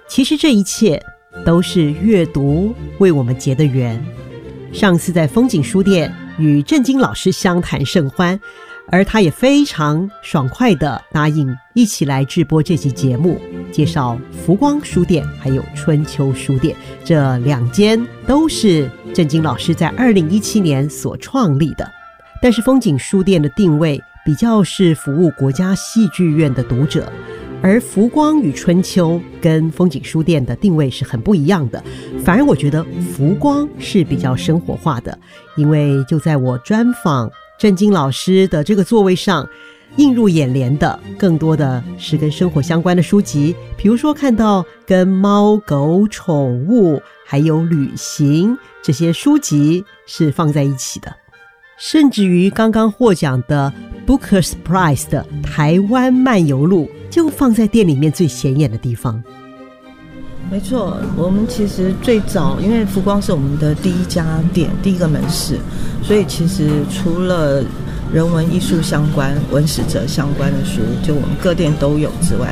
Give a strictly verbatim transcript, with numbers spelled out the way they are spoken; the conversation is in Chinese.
其实这一切都是阅读为我们结的缘。上次在风景书店与郑经老师相谈甚欢，而他也非常爽快地答应一起来制播这期节目，介绍福光书店还有春秋书店，这两间都是郑经老师在二零一七年所创立的。但是风景书店的定位比较是服务国家戏剧院的读者，而福光与春秋跟风景书店的定位是很不一样的。反而我觉得福光是比较生活化的，因为就在我专访郑经老师的这个座位上，映入眼帘的更多的是跟生活相关的书籍，比如说看到跟猫狗宠物还有旅行这些书籍是放在一起的，甚至于刚刚获奖的 Booker's Prize 的台湾漫游录就放在店里面最显眼的地方。 没错，我们其实最早因为福光是我们的第一家店，第一个门市，所以其实除了人文艺术相关、文史哲相关的书，就我们各店都有之外，